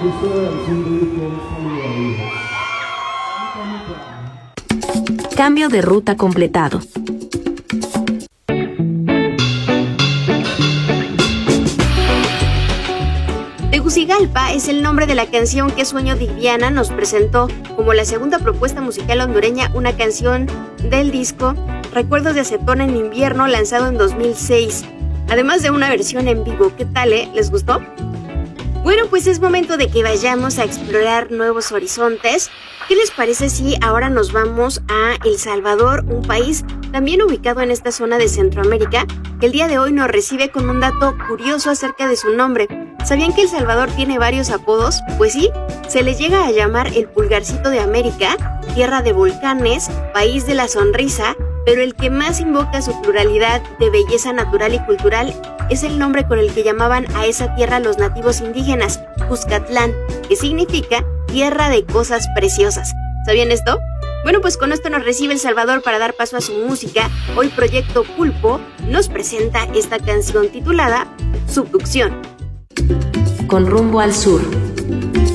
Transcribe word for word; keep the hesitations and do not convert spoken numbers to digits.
Cambio de ruta completado. Tegucigalpa es el nombre de la canción que Sueño de Viviana nos presentó como la segunda propuesta musical hondureña, una canción del disco Recuerdos de Acetona en Invierno, lanzado en dos mil seis. Además de una versión en vivo. ¿Qué tal, eh? ¿Les gustó? Bueno, pues es momento de que vayamos a explorar nuevos horizontes. ¿Qué les parece si ahora nos vamos a El Salvador, un país también ubicado en esta zona de Centroamérica, que el día de hoy nos recibe con un dato curioso acerca de su nombre? ¿Sabían que El Salvador tiene varios apodos? Pues sí, se le llega a llamar el Pulgarcito de América, tierra de volcanes, país de la sonrisa, pero el que más invoca su pluralidad de belleza natural y cultural es el nombre con el que llamaban a esa tierra los nativos indígenas, Cuscatlán, que significa tierra de cosas preciosas. ¿Sabían esto? Bueno, pues con esto nos recibe El Salvador para dar paso a su música. Hoy Proyecto Pulpo nos presenta esta canción titulada Subducción. Con rumbo al sur.